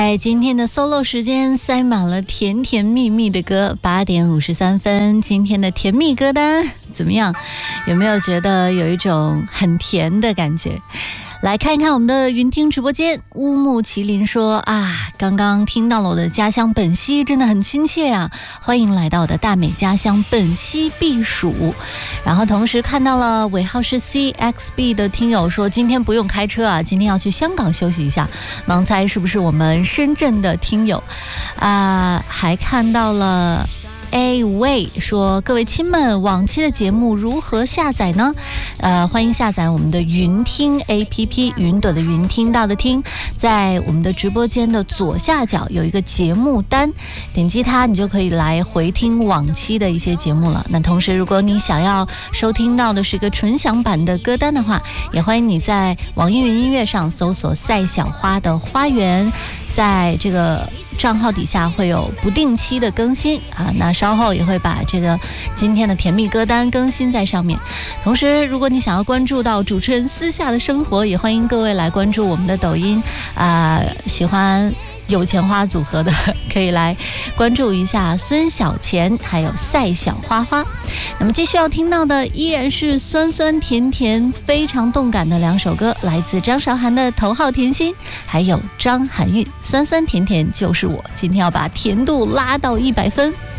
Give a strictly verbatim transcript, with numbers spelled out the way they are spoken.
在今天的 solo 时间塞满了甜甜蜜蜜的歌，八点五十三分，今天的甜蜜歌单怎么样？有没有觉得有一种很甜的感觉？来看一看我们的云听直播间，乌木麒麟说啊，刚刚听到了我的家乡本溪，真的很亲切啊！欢迎来到我的大美家乡本溪避暑。然后同时看到了尾号是 C X B 的听友说，今天不用开车啊，今天要去香港休息一下。盲猜是不是我们深圳的听友啊？还看到了。A way 说，各位亲们，往期的节目如何下载呢？呃，欢迎下载我们的云听 A P P， 云朵的云，听到的听，在我们的直播间的左下角有一个节目单，点击它，你就可以来回听往期的一些节目了。那同时，如果你想要收听到的是一个纯享版的歌单的话，也欢迎你在网易云音乐上搜索赛小花的花园，在这个账号底下会有不定期的更新啊，那稍后也会把这个今天的甜蜜歌单更新在上面。同时，如果你想要关注到主持人私下的生活，也欢迎各位来关注我们的抖音啊、呃，喜欢有钱花组合的可以来关注一下孙小钱还有赛小花花。那么继续要听到的依然是酸酸甜甜非常动感的两首歌，来自张韶涵的头号甜心，还有张含韵酸酸甜甜就是我。今天要把甜度拉到一百分。